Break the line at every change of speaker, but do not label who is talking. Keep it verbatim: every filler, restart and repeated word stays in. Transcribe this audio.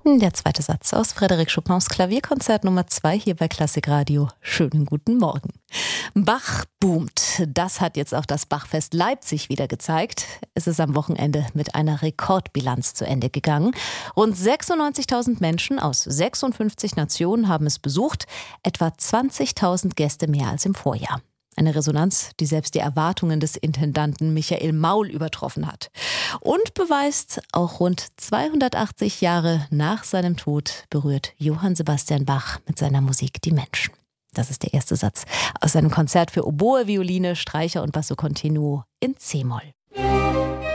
Der zweite Satz aus Frédéric Chopins Klavierkonzert Nummer zwei hier bei Klassikradio. Schönen guten Morgen. Bach boomt. Das hat jetzt auch das Bachfest Leipzig wieder gezeigt. Es ist am Wochenende mit einer Rekordbilanz zu Ende gegangen. Rund sechsundneunzigtausend Menschen aus sechsundfünfzig Nationen haben es besucht. Etwa zwanzigtausend Gäste mehr als im Vorjahr. Eine Resonanz, die selbst die Erwartungen des Intendanten Michael Maul übertroffen hat. Und beweist, auch rund zweihundertachtzig Jahre nach seinem Tod berührt Johann Sebastian Bach mit seiner Musik die Menschen. Das ist der erste Satz aus seinem Konzert für Oboe, Violine, Streicher und Basso Continuo in C-Moll.